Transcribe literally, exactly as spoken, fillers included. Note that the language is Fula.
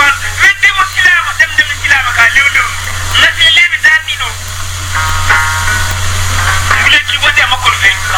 weddi mo silama dem dem silama ka lew lew na fi lebi dani no bule ki wode makol fe